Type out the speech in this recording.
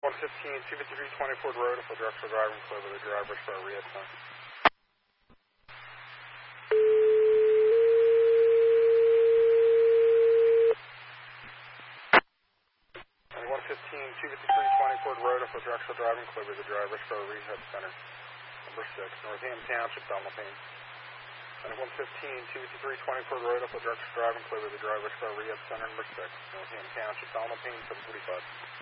115, 25320 Ford Road, if the directional driver and clear with the drivers for a rehab center. 115, 25320 Ford Road, if the directional driver and clear with the drivers for a rehab center. Number 6, Northampton Township, Belmapine. 115, 25320 Ford Road, if the directional driver and clear with the drivers for a rehab center. Number 6, Northampton Township, Belmapine, 745.